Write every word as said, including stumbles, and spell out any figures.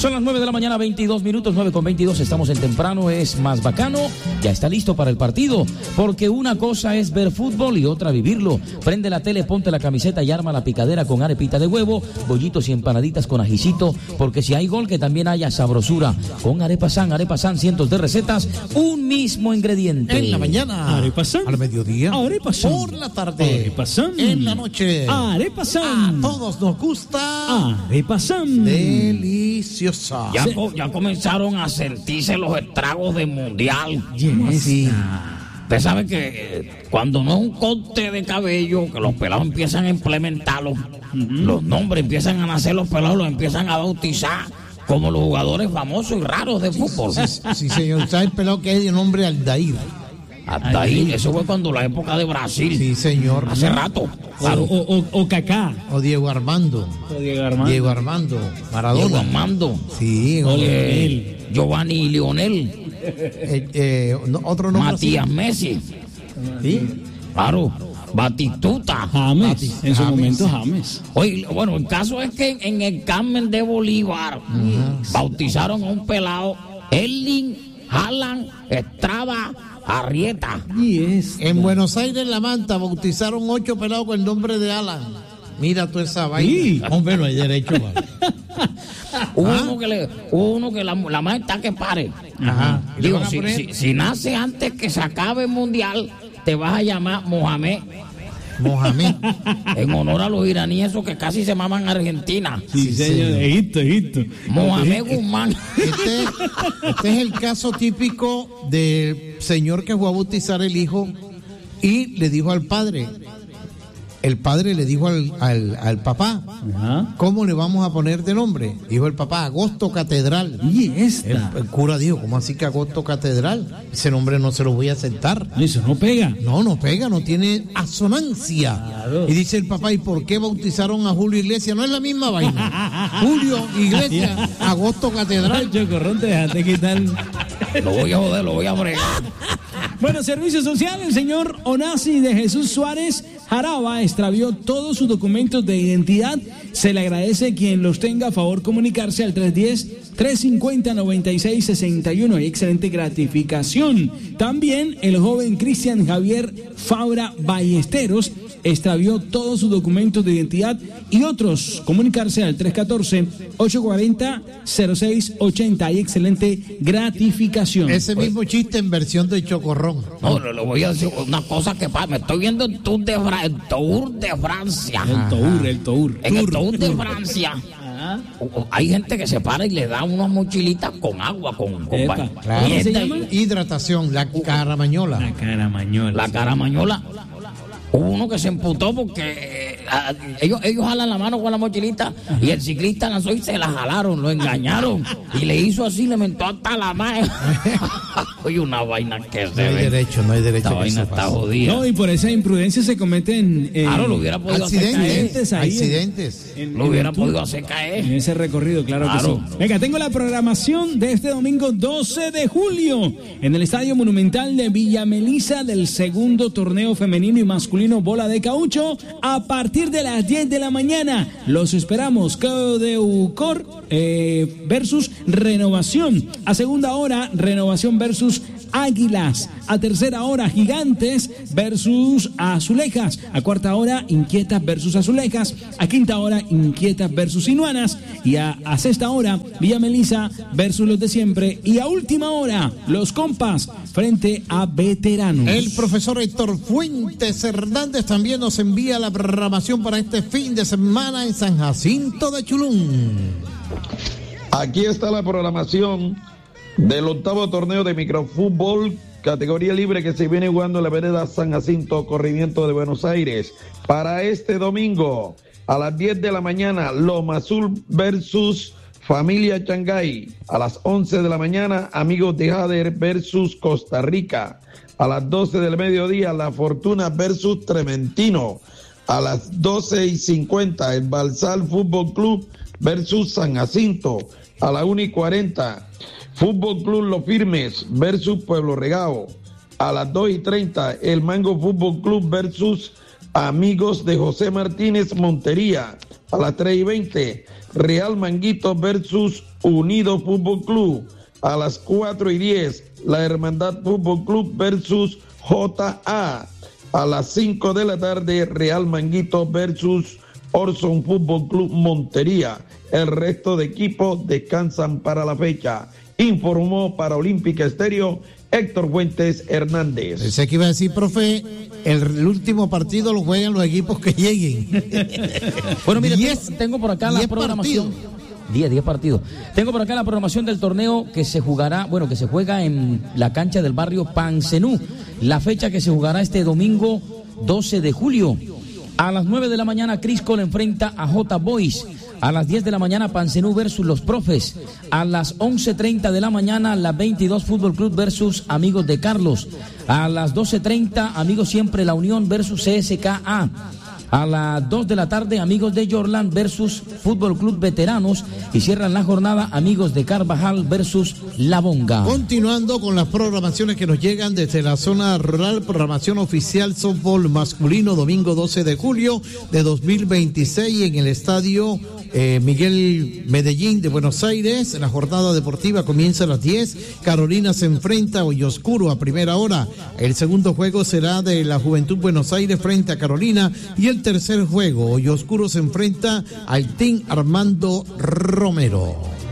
Son las nueve de la mañana, veintidós minutos, nueve con veintidós, estamos en temprano, es más bacano, ya está listo para el partido, porque una cosa es ver fútbol y otra vivirlo. Prende la tele, ponte la camiseta y arma la picadera con arepita de huevo, bollitos y empanaditas con ajicito, porque si hay gol que también haya sabrosura. Con Arepa San, Arepa San, cientos de recetas, un mismo ingrediente. En la mañana, Arepa San. Al mediodía, Arepa San. por la tarde, Arepa San. En la noche, Arepa San. A todos nos gusta Arepa San. Deliciosa. Ya, co- ya comenzaron a sentirse los estragos del mundial. Yes. Sí. Usted sabe que eh, cuando no es un corte de cabello, que los pelados empiezan a implementarlo, uh-huh. los nombres empiezan a nacer, los pelados los empiezan a bautizar como los jugadores famosos y raros de fútbol. Sí, sí, señor. ¿Sabe el pelado que es de nombre Aldair? Hasta ahí, eso fue cuando la época de Brasil. Sí, señor. Hace rato. Claro. O, o, o, o Kaká. O Diego Armando. O Diego Armando. Diego Armando. Maradona. Diego Armando. Sí. O Eh, Giovanni y Lionel. Eh, eh, no, otro nombre. Matías así. Messi. Sí. Claro. Batistuta. James. Batis- En su James. momento, James. Oye, bueno, el caso es que en el Carmen de Bolívar uh-huh. bautizaron a un pelado, Erling Haaland Estrada Arrieta. Yes. En Buenos Aires, La Manta, bautizaron ocho pelados con el nombre de Alan. Mira toda esa vaina. Sí. Hombre, no hay derecho. ¿Vale? Hubo ¿Ah? uno que le, hubo uno que la, la madre está que pare. Ajá. ¿Y le Digo, van a si, poner? si, si nace antes que se acabe el mundial, te vas a llamar Mohamed. Mohamed. En honor a los iraníes, esos que casi se maman Argentina. Sí, señor. Egipto, Egipto. Mohamed Guzmán. Este, este es el caso típico del señor que fue a bautizar el hijo y le dijo al padre, el padre le dijo al, al, al papá, Ajá. ¿cómo le vamos a poner de nombre? Dijo el papá, Agosto Catedral. Y esta. El, el cura dijo, ¿cómo así que Agosto Catedral? Ese nombre no se lo voy a aceptar. Eso no pega. No, no pega, no tiene asonancia. Claro. Y dice el papá, ¿y por qué bautizaron a Julio Iglesias? No es la misma vaina. Julio Iglesias, Agosto Catedral. Chocorrón, te dejaste quitar. Lo voy a joder, lo voy a fregar. Bueno, servicio social, el señor Onasi de Jesús Suárez Jaraba extravió todos sus documentos de identidad. Se le agradece quien los tenga, a favor comunicarse al tres uno cero, tres cinco cero, nueve seis seis uno. Hay excelente gratificación. También el joven Cristian Javier Fabra Ballesteros extravió todos sus documentos de identidad y otros. Comunicarse al tres uno cuatro, ocho cuatro cero, cero seis ocho cero. Hay excelente gratificación. Ese mismo chiste en versión de Chocorrón. No, le voy a decir una cosa que pasa. Me estoy viendo el Tour de, Fra- el tour de Francia. El Tour, el Tour. En el Tour de Francia. o- o- Hay gente que se para y le da unas mochilitas con agua, con, con Epa. ba- Claro. y ¿Cómo se esta- llama? Hidratación, la caramañola. La caramañola. La caramañola. Hubo uno que se emputó porque eh, a- ellos, ellos jalan la mano con la mochilita y el ciclista lanzó y se la jalaron, lo engañaron y le hizo así, le mentó hasta la mano. Oye, una vaina que No se hay ve. derecho, no hay derecho. Esta que vaina eso está pase. jodida. No, y por esa imprudencia se cometen eh, Claro, lo hubiera podido hacer caer. Accidentes, ahí en- accidentes. en- Lo en hubiera el tour. podido hacer caer. En ese recorrido, claro, Claro. que sí. Venga, tengo la programación de este domingo doce de julio en el Estadio Monumental de Villa Melisa del segundo torneo femenino y masculino bola de caucho a partir de las diez de la mañana. Los esperamos. Codeucor eh, versus Renovación. A segunda hora, Renovación versus Águilas. A tercera hora, Gigantes versus Azulejas. A cuarta hora, Inquietas versus Azulejas. A quinta hora, Inquietas versus Sinuanas. Y a, a sexta hora, Villa Melisa versus los de siempre. Y a última hora, los Compas frente a Veteranos. El profesor Héctor Fuentes Hernández también nos envía la programación para este fin de semana en San Jacinto de Chulún. Aquí está la programación del octavo torneo de microfútbol categoría libre que se viene jugando en la vereda San Jacinto, corrimiento de Buenos Aires. Para este domingo, a las diez de la mañana, Loma Azul versus Familia Changay. A las once de la mañana, Amigos de Jader versus Costa Rica. A las doce del mediodía, La Fortuna versus Trementino. A las doce y cincuenta, el Balsal Fútbol Club versus San Jacinto. A la una y cuarenta, Fútbol Club Los Firmes versus Pueblo Regao. A las dos y treinta, el Mango Fútbol Club versus Amigos de José Martínez Montería. A las tres y veinte, Real Manguito versus Unido Fútbol Club. A las cuatro y diez, la Hermandad Fútbol Club versus J A. A las cinco de la tarde, Real Manguito versus Orson Fútbol Club Montería. El resto de equipos descansan para la fecha. Informó para Olímpica Estéreo Héctor Fuentes Hernández. Pensé que iba a decir, profe, el, el último partido lo juegan los equipos que lleguen. Bueno, mire, diez, tengo, tengo por acá la programación. diez, diez partidos. Tengo por acá la programación del torneo que se jugará, bueno, que se juega en la cancha del barrio Pancenú. La fecha que se jugará este domingo doce de julio. A las nueve de la mañana, Crisco le enfrenta a J Boys. A las diez de la mañana, Pancenú versus Los Profes. A las once treinta de la mañana, la veintidós Fútbol Club versus Amigos de Carlos. A las doce treinta, Amigos Siempre La Unión versus C S K A. A las dos de la tarde, Amigos de Yorland versus Fútbol Club Veteranos. Y cierran la jornada, Amigos de Carvajal versus La Bonga. Continuando con las programaciones que nos llegan desde la zona rural, programación oficial softball masculino, domingo doce de julio de dos mil veintiséis en el estadio eh, Miguel Medellín de Buenos Aires. La jornada deportiva comienza a las diez. Carolina se enfrenta a Hoyoscuro a primera hora. El segundo juego será de la Juventud Buenos Aires frente a Carolina. Y el tercer juego, Hoyoscuro se enfrenta al Team Armando Romero.